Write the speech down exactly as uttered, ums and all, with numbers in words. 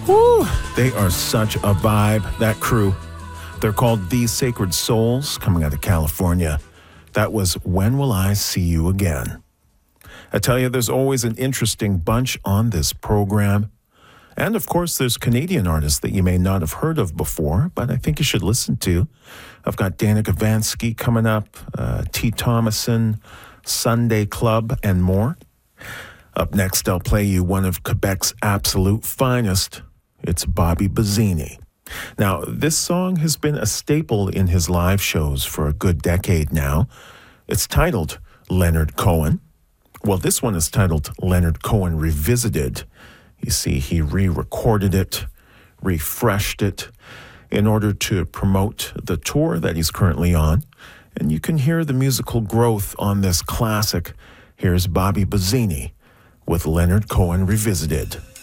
Woo! They are such a vibe, that crew. They're called These Sacred Souls, coming out of California. That was When Will I See You Again? I tell you, there's always an interesting bunch on this program. And of course, there's Canadian artists that you may not have heard of before, but I think you should listen to. I've got Dana Gavansky coming up, uh, T. Thomason, Sunday Club, and more. Up next, I'll play you one of Quebec's absolute finest. It's Bobby Bazzini. Now, this song has been a staple in his live shows for a good decade now. It's titled Leonard Cohen. Well, this one is titled Leonard Cohen Revisited. You see, he re-recorded it, refreshed it in order to promote the tour that he's currently on. And you can hear the musical growth on this classic. Here's Bobby Bazzini with Leonard Cohen Revisited.